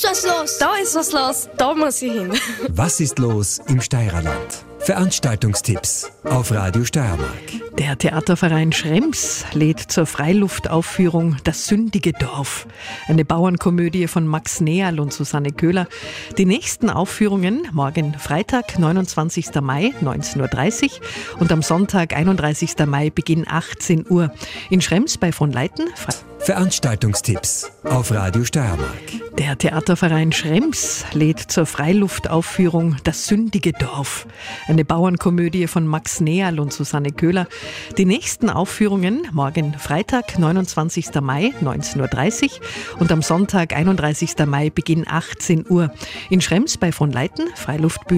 was los. Da ist was los, da muss ich hin. Was ist los im Steirerland? Veranstaltungstipps auf Radio Steiermark. Der Theaterverein Schrems lädt zur Freiluftaufführung Das sündige Dorf. Eine Bauernkomödie von Max Neal und Susanne Köhler. Die nächsten Aufführungen morgen Freitag, 29. Mai, 19.30 Uhr und am Sonntag, 31. Mai, Beginn 18 Uhr. In Schrems bei von Leiten. Veranstaltungstipps auf Radio Steiermark. Der Theaterverein Schrems lädt zur Freiluftaufführung Das sündige Dorf. Eine Bauernkomödie von Max Neal und Susanne Köhler. Die nächsten Aufführungen morgen Freitag, 29. Mai, 19.30 Uhr und am Sonntag, 31. Mai, Beginn 18 Uhr. In Schrems bei von Leiten, Freiluftbühne.